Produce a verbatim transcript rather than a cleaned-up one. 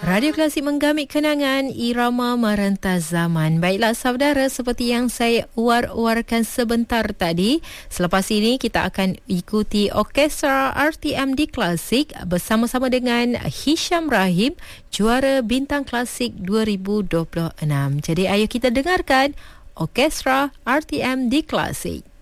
Radio Klasik menggamit kenangan irama merentah zaman. Baiklah saudara, seperti yang saya war-warkan sebentar tadi, selepas ini kita akan ikuti Orkestra R T M di Klasik bersama-sama dengan Hisham Rahim, juara Bintang Klasik dua ribu dua puluh enam. Jadi ayo kita dengarkan Orkestra R T M di Klasik.